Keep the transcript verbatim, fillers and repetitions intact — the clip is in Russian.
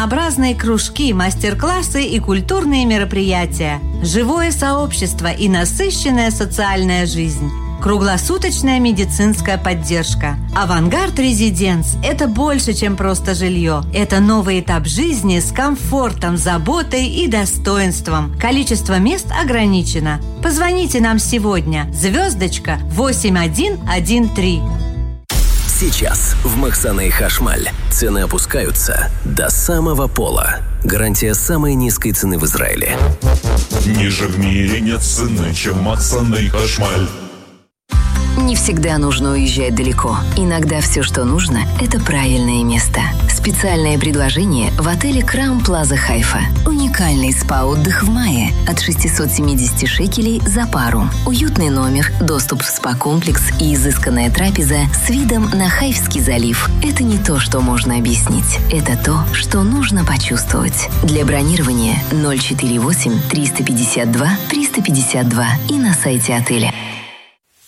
разнообразные кружки, мастер-классы и культурные мероприятия, живое сообщество и насыщенная социальная жизнь. Круглосуточная медицинская поддержка. «Авангард Резиденс» – это больше, чем просто жилье. Это новый этап жизни с комфортом, заботой и достоинством. Количество мест ограничено. Позвоните нам сегодня. Звездочка восемь один один три. Сейчас в Махсана и Хашмаль цены опускаются до самого пола. Гарантия самой низкой цены в Израиле. Ниже в мире нет цены, чем Махсана и Хашмаль. Не всегда нужно уезжать далеко. Иногда все, что нужно, это правильное место. Специальное предложение в отеле Краун Плаза Хайфа. Уникальный спа-отдых в мае от шестьсот семьдесят шекелей за пару. Уютный номер, доступ в спа-комплекс и изысканная трапеза с видом на Хайфский залив. Это не то, что можно объяснить. Это то, что нужно почувствовать. Для бронирования ноль четыре восемь триста пятьдесят два триста пятьдесят два и на сайте отеля.